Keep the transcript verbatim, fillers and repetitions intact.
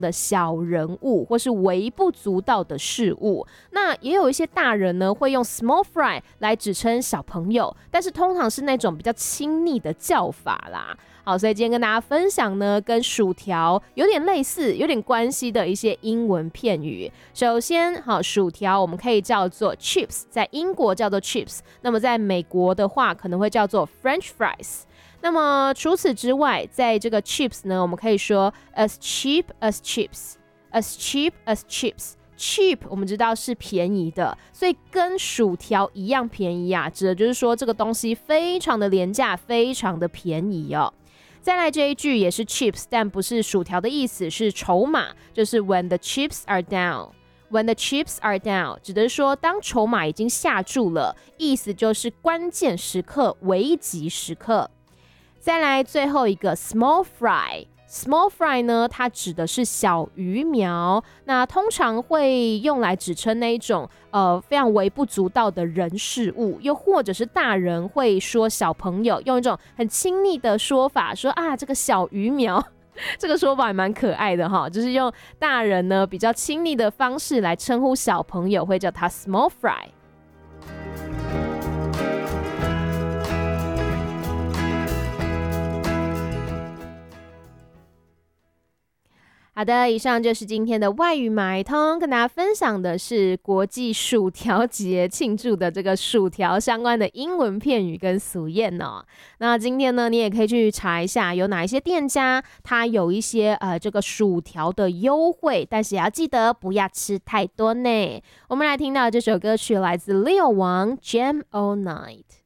的小人物或是微不足道的事物。那也有一些大人呢会用 small fry 来指称小朋友，但是通常是那种比较亲昵的叫法啦。好，所以今天跟大家分享呢，跟薯条有点类似、有点关系的一些英文片语。首先，好，薯条我们可以叫做 chips， 在英国叫做 chips， 那么在美国的话可能会叫做 French fries。那么除此之外，在这个 chips 呢，我们可以说 as cheap as chips，as cheap as chips。cheap 我们知道是便宜的，所以跟薯条一样便宜啊，指的就是说这个东西非常的廉价，非常的便宜哦。再来这一句也是 chips， 但不是薯条的意思，是筹码，就是 when the chips are down。When the chips are down 指的是说当筹码已经下注了，意思就是关键时刻、危急时刻。再来最后一个 small fry。Small fry 呢，它指的是小鱼苗，那通常会用来指称那一种呃非常微不足道的人事物，又或者是大人会说小朋友，用一种很亲昵的说法说啊这个小鱼苗，这个说法也蛮可爱的哈，就是用大人呢比较亲昵的方式来称呼小朋友，会叫他 small fry。好的，以上就是今天的外语买通，跟大家分享的是国际薯条节庆祝的这个薯条相关的英文片语跟俗谚哦。那今天呢，你也可以去查一下有哪一些店家它有一些呃这个薯条的优惠，但是也要记得不要吃太多呢。我们来听到这首歌曲来自 Leo 王 Jam All Night。